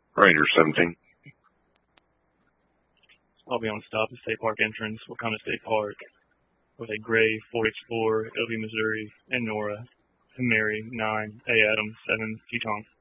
Ranger 17. I'll be on stop at State Park entrance, Wakanda State Park, with a gray Ford Explorer, LV, Missouri, and Nora, and Mary, 9, A. Adams, 7, Teton.